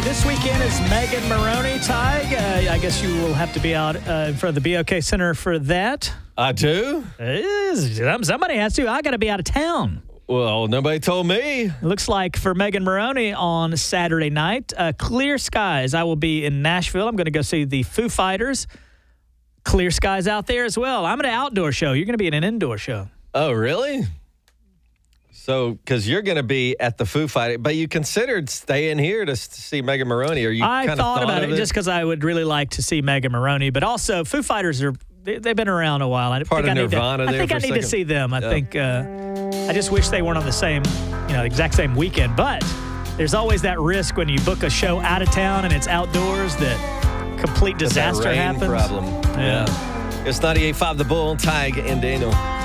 This weekend is Megan Moroney, Tig. I guess you will have to be out in front of the BOK Center for that. I do? Somebody has to. I got to be out of town. Well, nobody told me. It looks like for Megan Moroney on Saturday night, clear skies. I will be in Nashville. I'm going to go see the Foo Fighters. Clear skies out there as well. I'm at an outdoor show. You're going to be at an indoor show. Oh, really? So, because you're going to be at the Foo Fighters, but you considered staying here to see Megan Moroney. Or you I kind of thought about it just because I would really like to see Megan Moroney, but also Foo Fighters they've been around a while. I Part of Nirvana. I think I need to see them. I think I just wish they weren't on the same, exact same weekend. But there's always that risk when you book a show out of town and it's outdoors that complete disaster that rain happens. Problem. Yeah. It's 98.5 The Bull, Tig and Daniel.